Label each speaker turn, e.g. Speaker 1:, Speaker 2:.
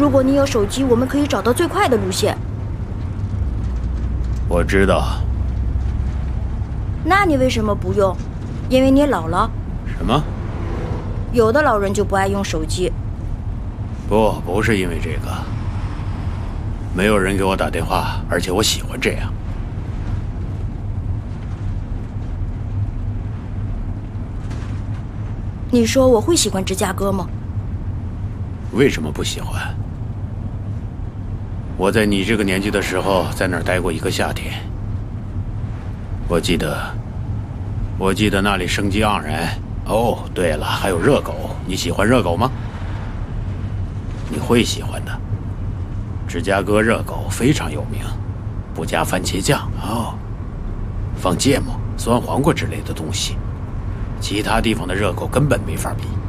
Speaker 1: 如果你有手机，我们可以找到最快的路线。
Speaker 2: 我知道。
Speaker 1: 那你为什么不用？因为你老了。
Speaker 2: 什么？
Speaker 1: 有的老人就不爱用手机。
Speaker 2: 不是因为这个。没有人给我打电话，而且我喜欢这样。
Speaker 1: 你说我会喜欢芝加哥吗？
Speaker 2: 为什么不喜欢？我在你这个年纪的时候，在那儿待过一个夏天。我记得那里生机盎然。哦，对了，还有热狗。你喜欢热狗吗？你会喜欢的。芝加哥热狗非常有名，不加番茄酱哦，放芥末、酸黄瓜之类的东西，其他地方的热狗根本没法比。